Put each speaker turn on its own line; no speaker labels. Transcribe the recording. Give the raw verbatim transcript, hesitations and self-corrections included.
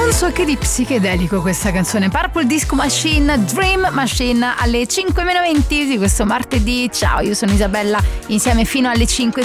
non so che di psichedelico questa canzone. Purple Disco Machine, Dream Machine, alle cinque meno venti di questo martedì. Ciao, io sono Isabella, insieme fino alle cinque